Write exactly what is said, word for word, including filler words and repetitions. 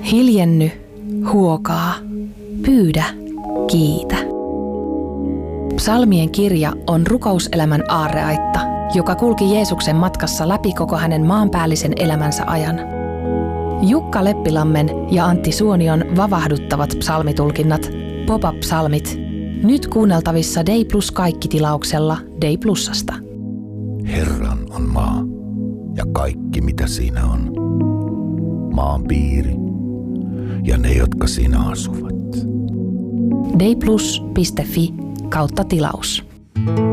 Hiljenny, huokaa, pyydä, kiitä. Psalmien kirja on rukouselämän aarreaitta, joka kulki Jeesuksen matkassa läpi koko hänen maanpäällisen elämänsä ajan. Jukka Leppilammen ja Antti Suonion vavahduttavat psalmitulkinnat, Pop-up-psalmit, nyt kuunneltavissa Dei Plus kaikki-tilauksella Dei Plusasta. Herran on maa ja kaikki mitä siinä on, maan piiri ja ne, jotka siinä asuvat. deiplus piste fi kautta tilaus.